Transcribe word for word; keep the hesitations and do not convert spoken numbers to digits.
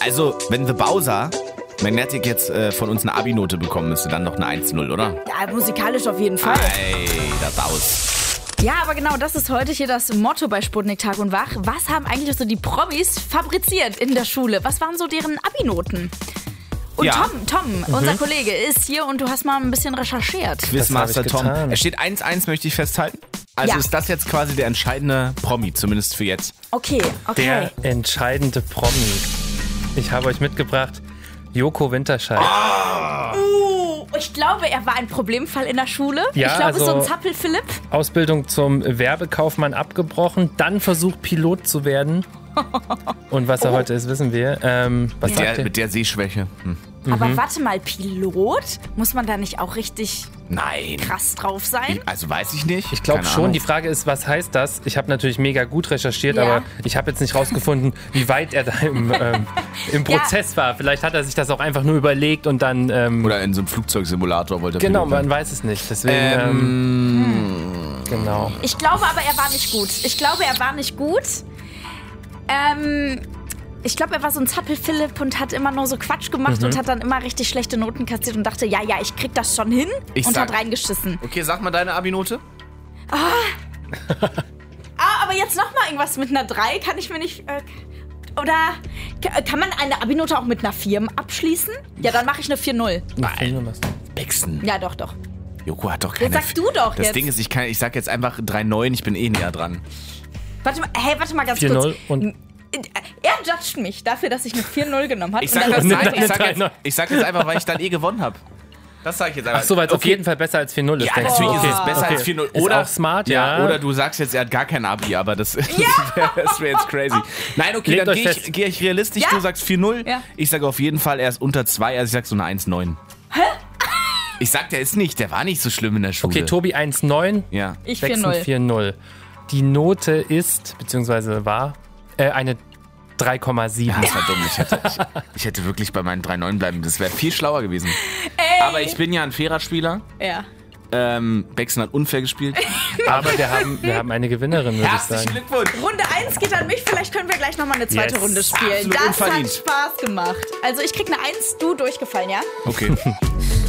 Also, wenn The Bowser Magnetic jetzt äh, von uns eine Abi-Note bekommen müsste, dann noch eine eins null, oder? Ja, musikalisch auf jeden Fall. Ey, der Baus. Ja, aber genau, das ist heute hier das Motto bei Sputnik Tag und Wach. Was haben eigentlich so die Promis fabriziert in der Schule? Was waren so deren Abi-Noten? Und Ja. Tom, Tom, Mhm. unser Kollege, ist hier und du hast mal ein bisschen recherchiert. Quizmaster Das hab ich Tom. getan. Es steht eins eins, möchte ich festhalten. Also Ja. ist das jetzt quasi der entscheidende Promi, zumindest für jetzt. Okay, okay. Der entscheidende Promi. Ich habe euch mitgebracht Joko Winterscheid. Uh, ich glaube, er war ein Problemfall in der Schule. Ja, ich glaube, also- so ein Zappel-Philipp. Ausbildung zum Werbekaufmann abgebrochen, dann versucht Pilot zu werden. Und was er heute ist, wissen wir. Ähm, was Mit sagt der, ihr? mit der Sehschwäche. Hm. Aber warte mal, Pilot? Muss man da nicht auch richtig Nein. krass drauf sein? Also weiß ich nicht. Ich glaube Keine schon. Ahnung. Die Frage ist, was heißt das? Ich habe natürlich mega gut recherchiert, Ja. aber ich habe jetzt nicht rausgefunden, wie weit er da im, ähm, im Prozess war. Vielleicht hat er sich das auch einfach nur überlegt und dann... Ähm, Oder in so einem Flugzeugsimulator wollte er genau, Pilot man werden. weiß es nicht. Deswegen, ähm, Ähm, genau. Ich glaube aber, er war nicht gut. Ich glaube, er war nicht gut. Ähm, ich glaube, er war so ein Zappel-Philipp und hat immer nur so Quatsch gemacht Mhm. und hat dann immer richtig schlechte Noten kassiert und dachte, ja, ja, ich krieg das schon hin Ich und sag- hat reingeschissen. Okay, sag mal deine Abi-Note. Ah, aber jetzt noch mal irgendwas mit einer drei kann ich mir nicht... Äh, oder k- kann man eine Abi-Note auch mit einer vier abschließen? Ja, dann mache ich eine vier null. Nein. Bexen. Ja, doch, doch. Joko hat doch keine... Jetzt sag du doch Das jetzt. Ding ist, ich, kann, ich sag jetzt einfach drei neun, ich bin eh näher dran. Warte mal, hey, warte mal ganz vier null kurz. und- Er judgt mich dafür, dass ich eine vier null genommen habe. Ich sag, und dann jetzt, das nein, ich, zweite- sag jetzt, ich sag jetzt einfach, weil ich dann eh gewonnen habe. Das sag ich jetzt einfach. Ach so, weil es auf jeden Fall besser als vier null ist. Ja, denkst natürlich du? ist es besser okay. als vier null. Ist Oder, auch smart, ja. Oder du sagst jetzt, er hat gar kein Abi, aber das, das wäre wär jetzt crazy. Nein, okay, Legt dann euch gehe ich, fest. geh ich realistisch. Ja. Du sagst vier null. Ja. Ich sage auf jeden Fall, er ist unter zwei, also ich sag so eine eins neun. Hä? Ich sag, der ist nicht, der war nicht so schlimm in der Schule. Okay, Tobi eins neun, Ja. Ich vier Bexen null. vier null. Die Note ist, beziehungsweise war, äh, eine drei Komma sieben. Ja, das war dumm. Ich hätte, ich, ich hätte wirklich bei meinen drei neun bleiben. Das wäre viel schlauer gewesen. Aber ich bin ja ein fairer Spieler. Ja. Ähm, Bexen hat unfair gespielt. Aber wir haben, wir haben eine Gewinnerin, würde ich Herzlichen sagen. Glückwunsch. Runde eins geht an mich. Vielleicht können wir gleich nochmal eine zweite Yes. Runde spielen. Absolut Das unverdient. hat Spaß gemacht. Also ich krieg eine eins, du durchgefallen, ja? Okay.